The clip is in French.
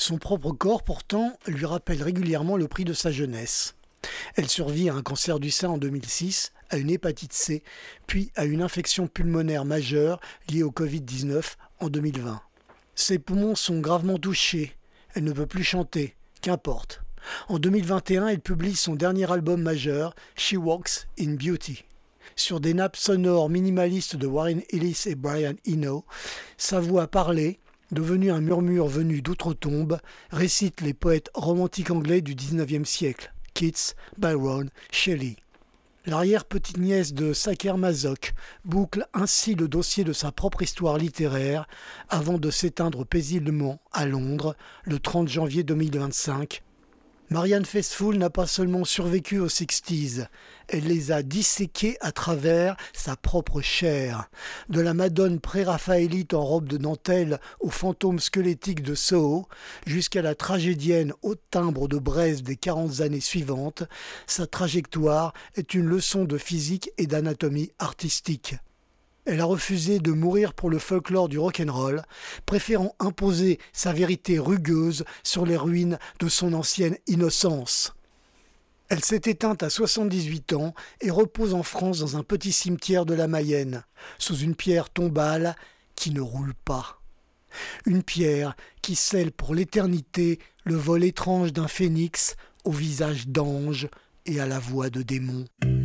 Son propre corps, pourtant, lui rappelle régulièrement le prix de sa jeunesse. Elle survit à un cancer du sein en 2006, à une hépatite C, puis à une infection pulmonaire majeure liée au Covid-19 en 2020. Ses poumons sont gravement touchés. Elle ne peut plus chanter. Qu'importe. En 2021, elle publie son dernier album majeur, She Walks in Beauty. Sur des nappes sonores minimalistes de Warren Ellis et Brian Eno, sa voix parlée, devenue un murmure venu d'outre-tombe, récite les poètes romantiques anglais du XIXe siècle, Keats, Byron, Shelley. L'arrière-petite-nièce de Sacher Masoch boucle ainsi le dossier de sa propre histoire littéraire avant de s'éteindre paisiblement à Londres le 30 janvier 2025. Marianne Faithfull n'a pas seulement survécu aux 60s, elle les a disséqués à travers sa propre chair. De la Madone pré-raphaélite en robe de dentelle au fantôme squelettique de Soho, jusqu'à la tragédienne au timbre de braise des 40 années suivantes, sa trajectoire est une leçon de physique et d'anatomie artistique. Elle a refusé de mourir pour le folklore du rock'n'roll, préférant imposer sa vérité rugueuse sur les ruines de son ancienne innocence. Elle s'est éteinte à 78 ans et repose en France dans un petit cimetière de la Mayenne, sous une pierre tombale qui ne roule pas. Une pierre qui scelle pour l'éternité le vol étrange d'un phénix au visage d'ange et à la voix de démon.